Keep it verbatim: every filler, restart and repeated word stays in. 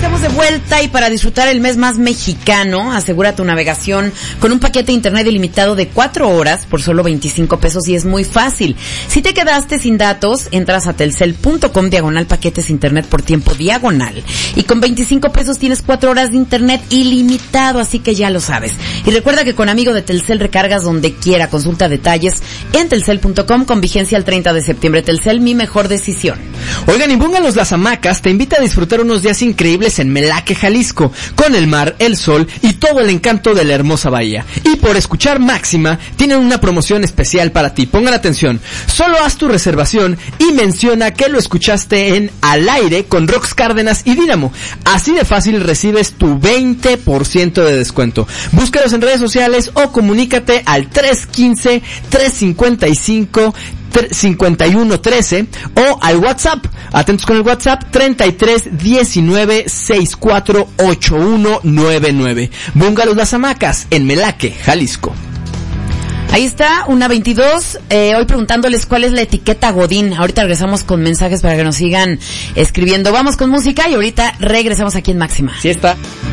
Estamos de vuelta y para disfrutar el mes más mexicano, asegura tu navegación con un paquete de internet ilimitado de cuatro horas por solo veinticinco pesos y es muy fácil. Si te quedaste sin datos, entras a telcel.com diagonal paquetes internet por tiempo diagonal y con veinticinco pesos tienes cuatro horas de internet ilimitado, así que ya lo sabes. Y recuerda que con Amigo de Telcel recargas donde quiera. Consulta detalles en telcel punto com con vigencia el treinta de septiembre. Telcel, mi mejor decisión. Oigan, y Búngalos Las Hamacas te invita a disfrutar unos días increíbles en Melaque, Jalisco, con el mar, el sol y todo el encanto de la hermosa bahía. Y por escuchar Máxima, tienen una promoción especial para ti. Pongan atención, solo haz tu reservación y menciona que lo escuchaste en Al Aire con Rox Cárdenas y Dínamo. Así de fácil recibes tu veinte por ciento de descuento. Búscalos en redes sociales o comunícate al tres uno cinco, tres cinco cinco, cincuenta y uno trece o al WhatsApp. Atentos con el WhatsApp treinta y tres diecinueve sesenta y cuatro ochenta y uno noventa y nueve. Búngalos Las Hamacas en Melaque, Jalisco. Ahí está, una veintidós, eh, hoy preguntándoles cuál es la etiqueta Godín. Ahorita regresamos con mensajes para que nos sigan escribiendo. Vamos con música y ahorita regresamos aquí en Máxima. Sí está.